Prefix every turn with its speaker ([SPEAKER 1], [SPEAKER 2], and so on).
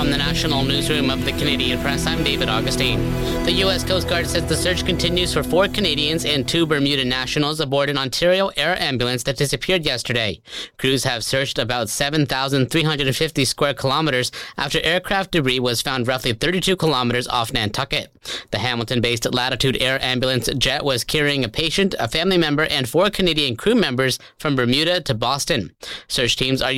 [SPEAKER 1] From the National Newsroom of the Canadian Press, I'm David Augustine. The U.S. Coast Guard says the search continues for 4 Canadians and 2 Bermuda nationals aboard an Ontario air ambulance that disappeared yesterday. Crews have searched about 7,350 square kilometers after aircraft debris was found roughly 32 kilometers off Nantucket. The Hamilton-based Latitude Air Ambulance jet was carrying a patient, a family member, and 4 Canadian crew members from Bermuda to Boston. Search teams are